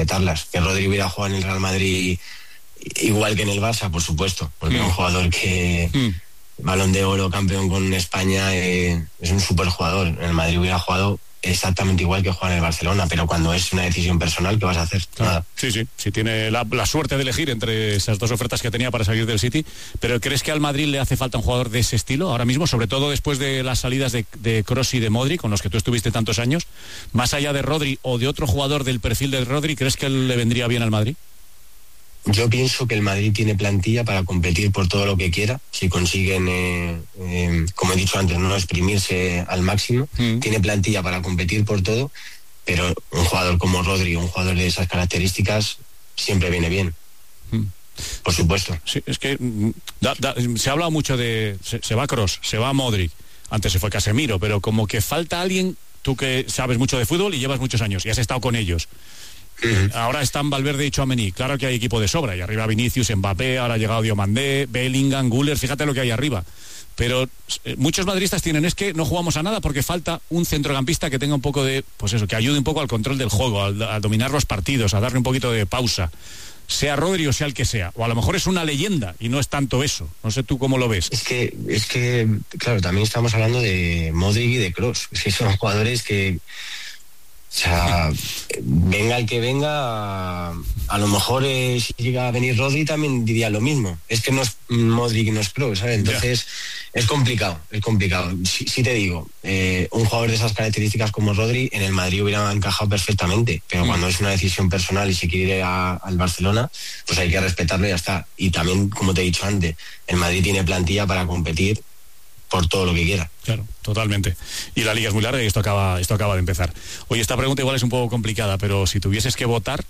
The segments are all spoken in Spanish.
respetarlas. Que Rodri hubiera jugado en el Real Madrid igual que en el Barça, por supuesto, porque es un jugador que Balón de Oro, campeón con España, es un súper jugador. En el Madrid hubiera jugado exactamente igual que juega en el Barcelona, pero cuando es una decisión personal, ¿qué vas a hacer? Claro. Nada. Sí, tiene la suerte de elegir entre esas dos ofertas que tenía para salir del City, pero ¿crees que al Madrid le hace falta un jugador de ese estilo ahora mismo, sobre todo después de las salidas de Kroos y de Modric, con los que tú estuviste tantos años? Más allá de Rodri o de otro jugador del perfil de Rodri, ¿crees que le vendría bien al Madrid? Yo pienso que el Madrid tiene plantilla para competir por todo lo que quiera, si consiguen, como he dicho antes, no exprimirse al máximo. Tiene plantilla para competir por todo, pero un jugador como Rodri, un jugador de esas características, siempre viene bien. Por supuesto. Sí, es que se ha hablado mucho de... Se va Kroos, se va Modric, antes se fue Casemiro, pero como que falta alguien, tú que sabes mucho de fútbol y llevas muchos años y has estado con ellos. Ahora están Valverde y Tchouaméni. Claro que hay equipo de sobra, y arriba Vinicius, Mbappé, ahora ha llegado Diomandé, Bellingham, Güler, fíjate lo que hay arriba. Pero muchos madridistas tienen, es que no jugamos a nada porque falta un centrocampista que tenga un poco de, pues eso, que ayude un poco al control del juego, a dominar los partidos, a darle un poquito de pausa, sea Rodri o sea el que sea, o a lo mejor es una leyenda y no es tanto eso. No sé tú cómo lo ves. Es que claro, también estamos hablando de Modric y de Kroos, es que son jugadores que, o sea, venga el que venga, a lo mejor si llega a venir Rodri también diría lo mismo. Es que no es Modric y no es Kroos, ¿sabes? Entonces es complicado. Sí te digo, un jugador de esas características como Rodri en el Madrid hubiera encajado perfectamente, pero cuando es una decisión personal y se quiere ir al Barcelona, pues hay que respetarlo y ya está. Y también, como te he dicho antes, el Madrid tiene plantilla para competir por todo lo que quiera. Claro, totalmente. Y la liga es muy larga y esto acaba de empezar. Oye, esta pregunta igual es un poco complicada, pero si tuvieses que votar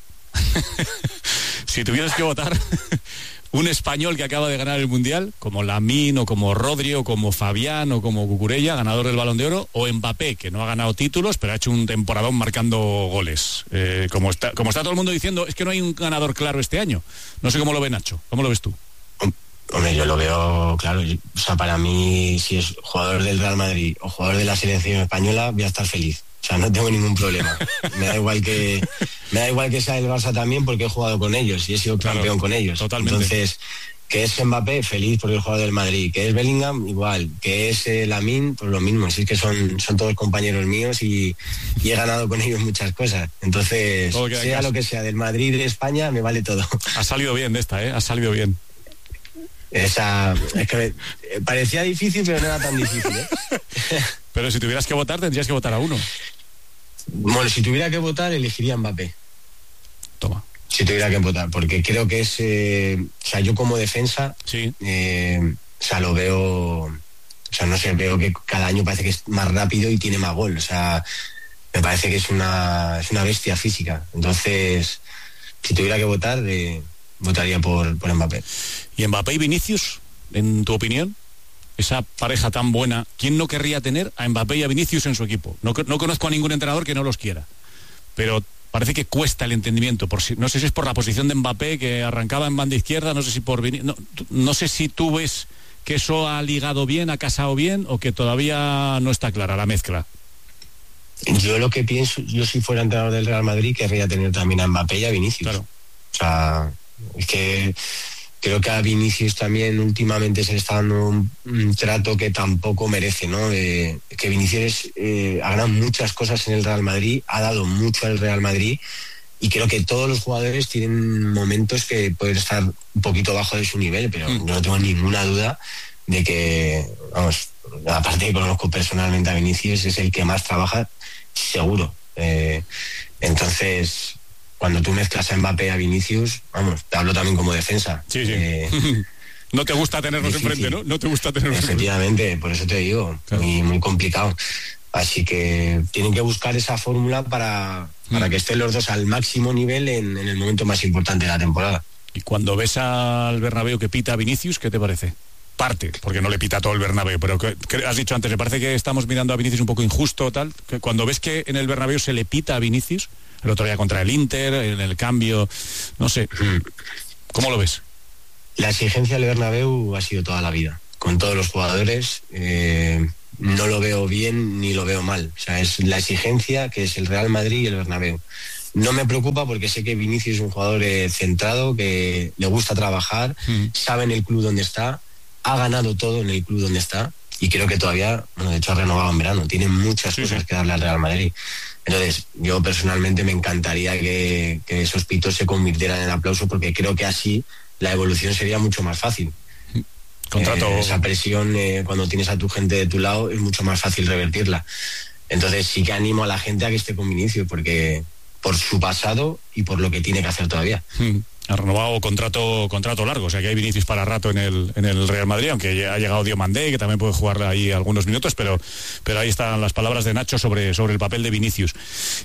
un español que acaba de ganar el Mundial, como Lamine o como Rodri o como Fabián o como Cucurella, ganador del Balón de Oro, o Mbappé, que no ha ganado títulos pero ha hecho un temporadón marcando goles, como está todo el mundo diciendo, es que no hay un ganador claro este año. No sé cómo lo ve Nacho, ¿cómo lo ves tú? Hombre, yo lo veo claro. O sea, para mí, si es jugador del Real Madrid o jugador de la selección española, voy a estar feliz. O sea, no tengo ningún problema. Me da igual que sea el Barça también, porque he jugado con ellos y he sido campeón con ellos. Totalmente. Entonces, que es Mbappé, feliz porque es jugador del Madrid. Que es Bellingham, igual. Que es Lamine, pues lo mismo. Así que son todos compañeros míos y he ganado con ellos muchas cosas. Entonces, sea lo que sea, del Madrid, de España, me vale todo. Ha salido bien de esta, ha salido bien. Es que parecía difícil, pero no era tan difícil, Pero si tuvieras que votar, tendrías que votar a uno. Bueno, si tuviera que votar, elegiría Mbappé. Toma. Si tuviera que votar, porque creo que es... o sea, yo como defensa... Sí. O sea, lo veo... O sea, no sé, veo que cada año parece que es más rápido y tiene más gol. O sea, me parece que es una bestia física. Entonces, si tuviera que votar... votaría por Mbappé. ¿Y Mbappé y Vinicius, en tu opinión? Esa pareja tan buena, ¿quién no querría tener a Mbappé y a Vinicius en su equipo? No conozco a ningún entrenador que no los quiera, pero parece que cuesta el entendimiento. No sé si es por la posición de Mbappé, que arrancaba en banda izquierda, no sé si por Vinicius, no sé si tú ves que eso ha ligado bien, ha casado bien, o que todavía no está clara la mezcla. Yo lo que pienso, yo si fuera entrenador del Real Madrid, querría tener también a Mbappé y a Vinicius. Claro. O sea, es que creo que a Vinicius también últimamente se le está dando un trato que tampoco merece, ¿no? Que Vinicius ha ganado muchas cosas en el Real Madrid, ha dado mucho al Real Madrid, y creo que todos los jugadores tienen momentos que pueden estar un poquito bajo de su nivel, pero yo no tengo ninguna duda de que, vamos, aparte que conozco personalmente a Vinicius, es el que más trabaja, seguro. Entonces, cuando tú mezclas a Mbappé y a Vinicius, vamos, te hablo también como defensa. Sí. No te gusta tenerlos enfrente, ¿no? No te gusta tenerlos enfrente. Efectivamente, por eso te digo, claro. muy complicado. Así que tienen que buscar esa fórmula para que estén los dos al máximo nivel en el momento más importante de la temporada. Y cuando ves al Bernabéu que pita a Vinicius, ¿qué te parece? Parte, porque no le pita todo el Bernabéu, pero que has dicho antes, me parece que estamos mirando a Vinicius un poco injusto, tal, que cuando ves que en el Bernabéu se le pita a Vinicius, el otro día contra el Inter, en el cambio, no sé, ¿cómo lo ves? La exigencia del Bernabéu ha sido toda la vida, con todos los jugadores. No lo veo bien ni lo veo mal. O sea, es la exigencia que es el Real Madrid y el Bernabéu. no me preocupa porque sé que Vinicius es un jugador centrado, que le gusta trabajar, sabe en el club donde está, ha ganado todo en el club donde está, y creo que todavía, bueno, de hecho ha renovado en verano, tiene muchas cosas que darle al Real Madrid. Entonces, yo personalmente me encantaría que esos pitos se convirtieran en aplauso, porque creo que así la evolución sería mucho más fácil. Esa presión, cuando tienes a tu gente de tu lado, es mucho más fácil revertirla. Entonces sí que animo a la gente a que esté con Vinicius, porque por su pasado y por lo que tiene que hacer todavía. Ha renovado contrato largo, o sea que hay Vinicius para rato en el Real Madrid, aunque ha llegado Diomandé, que también puede jugar ahí algunos minutos, pero ahí están las palabras de Nacho sobre el papel de Vinicius.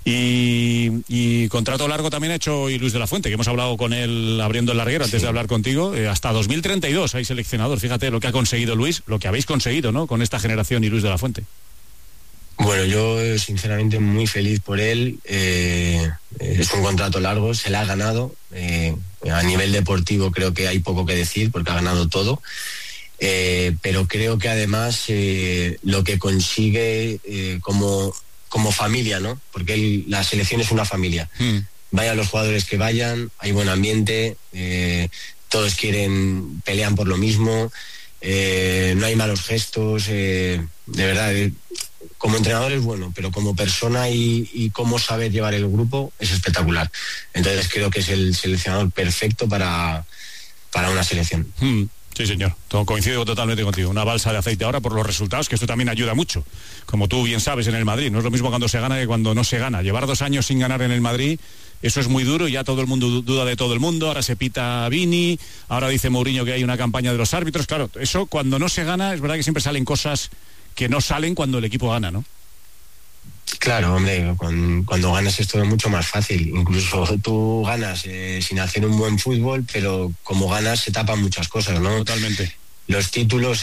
Y contrato largo también ha hecho y Luis de la Fuente, que hemos hablado con él abriendo el larguero antes de hablar contigo, hasta 2032 hay seleccionador. Fíjate lo que ha conseguido Luis, lo que habéis conseguido, ¿no?, con esta generación y Luis de la Fuente. Bueno, yo sinceramente muy feliz por él. Es un contrato largo, se le ha ganado. A nivel deportivo creo que hay poco que decir porque ha ganado todo. Pero creo que además lo que consigue como familia, ¿no? Porque la selección es una familia. Vayan los jugadores que vayan, hay buen ambiente, todos pelean por lo mismo, no hay malos gestos, de verdad. Como entrenador es bueno, pero como persona y cómo saber llevar el grupo es espectacular. Entonces creo que es el seleccionador perfecto para una selección. Sí, señor. Coincido totalmente contigo. Una balsa de aceite ahora por los resultados, que esto también ayuda mucho. Como tú bien sabes, en el Madrid. No es lo mismo cuando se gana que cuando no se gana. Llevar 2 años sin ganar en el Madrid, eso es muy duro. Ya todo el mundo duda de todo el mundo. Ahora se pita a Vini. Ahora dice Mourinho que hay una campaña de los árbitros. Claro, eso cuando no se gana, es verdad que siempre salen cosas que no salen cuando el equipo gana, ¿no? Claro, hombre, cuando ganas es todo mucho más fácil. Incluso tú ganas sin hacer un buen fútbol, pero como ganas se tapan muchas cosas, ¿no? Totalmente. Los títulos,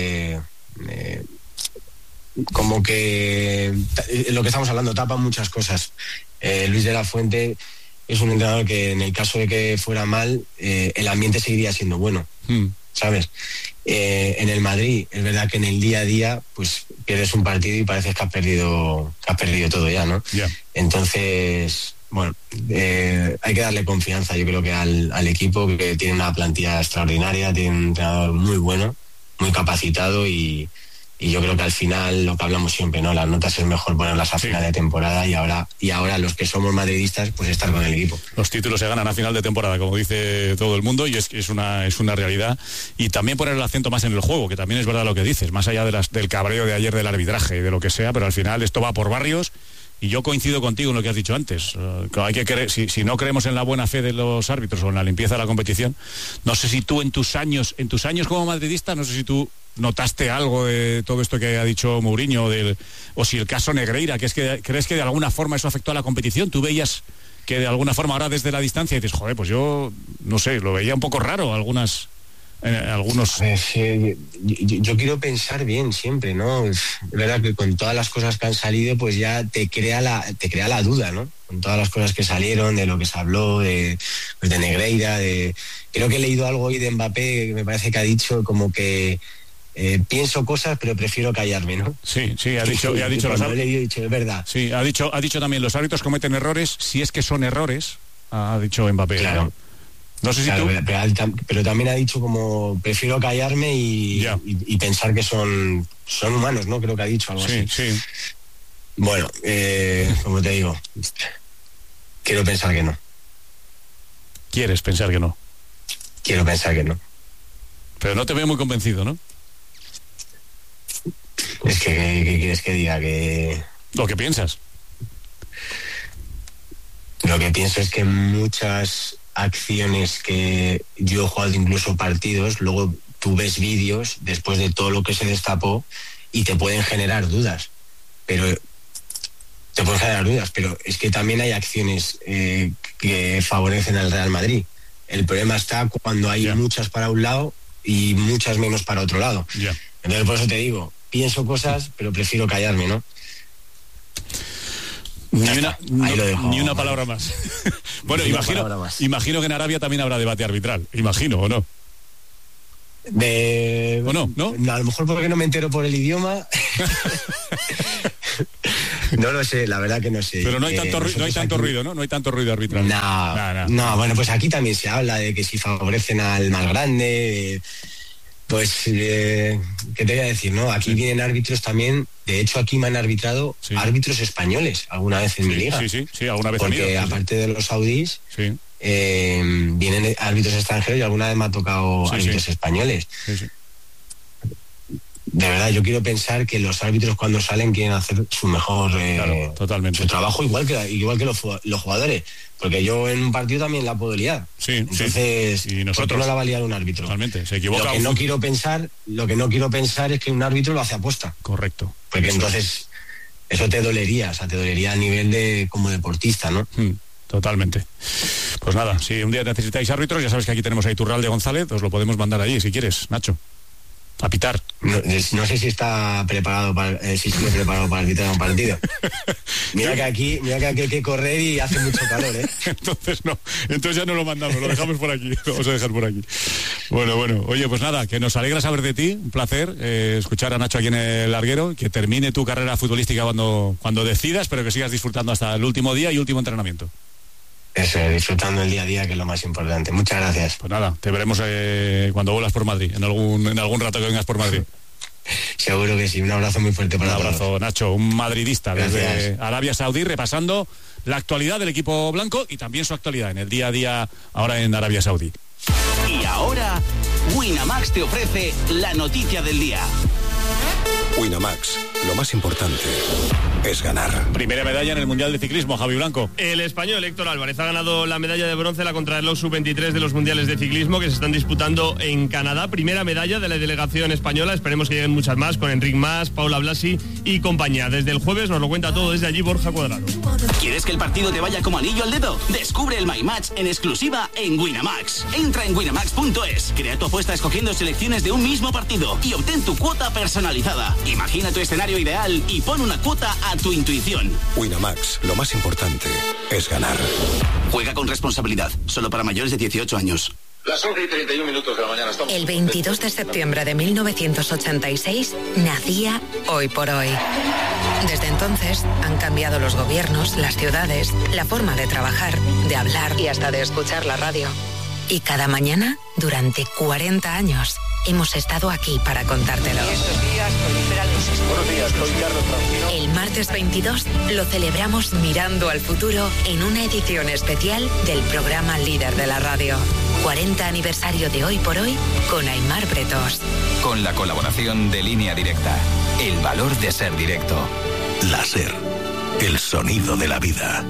como que lo que estamos hablando, tapan muchas cosas. Luis de la Fuente es un entrenador que en el caso de que fuera mal, el ambiente seguiría siendo bueno, ¿sabes? En el Madrid es verdad que en el día a día pues pierdes un partido y parece que has perdido todo ya, ¿no? Entonces, bueno, hay que darle confianza, yo creo que al equipo, que tiene una plantilla extraordinaria, tiene un entrenador muy bueno, muy capacitado, y yo creo que al final, lo que hablamos siempre, ¿no?, las notas es mejor ponerlas a final de temporada, y ahora los que somos madridistas, pues estar con el equipo. Los títulos se ganan a final de temporada, como dice todo el mundo, y es una realidad. Y también poner el acento más en el juego, que también es verdad lo que dices, más allá del cabreo de ayer del arbitraje y de lo que sea, pero al final esto va por barrios. Y yo coincido contigo en lo que has dicho antes. Hay que creer, si no creemos en la buena fe de los árbitros o en la limpieza de la competición, no sé si tú en tus años como madridista, no sé si tú notaste algo de todo esto que ha dicho Mourinho, o si el caso Negreira, que crees que de alguna forma eso afectó a la competición. Tú veías que de alguna forma ahora desde la distancia dices, joder, pues yo no sé, lo veía un poco raro algunos. Yo quiero pensar bien siempre, ¿no? Es verdad que con todas las cosas que han salido, pues ya te crea la duda, ¿no? Con todas las cosas que salieron, de lo que se habló, de Negreira, creo que he leído algo hoy de Mbappé que me parece que ha dicho como que pienso cosas pero prefiero callarme, ¿no? Sí, ha dicho es verdad. Sí, ha dicho también, los árbitros cometen errores, si es que son errores, ha dicho Mbappé. Claro. ¿No? No sé si claro, tú... pero también ha dicho como prefiero callarme y pensar que son humanos, ¿no? Creo que ha dicho algo así. Sí. Bueno, como te digo, quiero pensar que no. ¿Quieres pensar que no? Quiero pensar que no. Pero no te veo muy convencido, ¿no? Es que, ¿qué quieres que diga? Que... Lo que piensas. Lo que pienso es que muchas acciones que yo he jugado, incluso partidos, luego tú ves vídeos después de todo lo que se destapó y te pueden generar dudas, pero es que también hay acciones que favorecen al Real Madrid. El problema está cuando hay muchas para un lado y muchas menos para otro lado. Entonces por eso te digo, pienso cosas pero prefiero callarme, ¿no? Ni una palabra más. Bueno, imagino que en Arabia también habrá debate arbitral. Imagino, ¿o no? ¿O no? A lo mejor porque no me entero por el idioma. No lo sé, la verdad que no sé. Pero no hay tanto, no hay tanto ruido, ¿no? No hay tanto ruido arbitral. No, bueno, pues aquí también se habla de que si favorecen al más grande, pues, ¿qué te voy a decir, no? Aquí vienen árbitros también, de hecho aquí me han arbitrado árbitros españoles alguna vez en mi liga. Sí, alguna vez. Porque aparte de los saudíes, vienen árbitros extranjeros y alguna vez me ha tocado árbitros españoles. Sí. De verdad, yo quiero pensar que los árbitros cuando salen quieren hacer su mejor totalmente. su trabajo igual que los jugadores, porque yo en un partido también la puedo liar. Entonces, y nosotros, ¿por qué no la va a liar un árbitro? Totalmente, se equivoca. Lo que no quiero pensar es que un árbitro lo hace aposta. Correcto. Porque entonces eso te dolería, te dolería a nivel de como deportista, ¿no? Totalmente. Pues nada, si un día necesitáis árbitros, ya sabes que aquí tenemos a Iturralde González, os lo podemos mandar allí si quieres, Nacho. A pitar. No sé si está preparado para arbitrar un partido. Mira que aquí hay que correr y hace mucho calor, ¿eh? Entonces ya no lo mandamos, lo dejamos por aquí. Lo vamos a dejar por aquí. Bueno, oye, pues nada, que nos alegra saber de ti, un placer escuchar a Nacho aquí en el larguero, que termine tu carrera futbolística cuando decidas, pero que sigas disfrutando hasta el último día y último entrenamiento. Eso, disfrutando el día a día, que es lo más importante. Muchas gracias. Pues nada, te veremos cuando vuelas por Madrid, en algún rato que vengas por Madrid. Seguro que sí, un abrazo muy fuerte para todos. Un abrazo, Nacho, un madridista desde Arabia Saudí, repasando la actualidad del equipo blanco y también su actualidad en el día a día ahora en Arabia Saudí. Y ahora, Winamax te ofrece la noticia del día. Winamax, lo más importante es ganar. Primera medalla en el Mundial de Ciclismo, Javi Blanco. El español Héctor Álvarez ha ganado la medalla de bronce en la contrarreloj sub-23 de los Mundiales de Ciclismo que se están disputando en Canadá. Primera medalla de la delegación española, esperemos que lleguen muchas más con Enric Mas, Paula Blasi y compañía. Desde el jueves nos lo cuenta todo desde allí Borja Cuadrado. ¿Quieres que el partido te vaya como anillo al dedo? Descubre el My Match en exclusiva en Winamax. Entra en winamax.es, crea tu apuesta escogiendo selecciones de un mismo partido y obtén tu cuota personalizada. Imagina tu escenario ideal y pon una cuota a tu intuición. Winamax, lo más importante es ganar. Juega con responsabilidad, solo para mayores de 18 años. Las 11:31 de la mañana estamos... El 22 de septiembre de 1986 nacía Hoy por Hoy. Desde entonces han cambiado los gobiernos, las ciudades, la forma de trabajar, de hablar y hasta de escuchar la radio. Y cada mañana, durante 40 años, hemos estado aquí para contártelo. Buenos días, soy Carlos Francino. El martes 22 lo celebramos mirando al futuro en una edición especial del programa líder de la radio. 40 aniversario de Hoy por Hoy con Aimar Bretos. Con la colaboración de Línea Directa. El valor de ser directo. La SER, el sonido de la vida.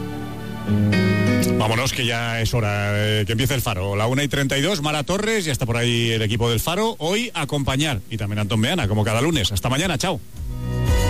Vámonos, que ya es hora que empiece el Faro. La 1:32, Mara Torres, ya está por ahí el equipo del Faro. Hoy acompañar, y también Antón Meana, como cada lunes. Hasta mañana, chao.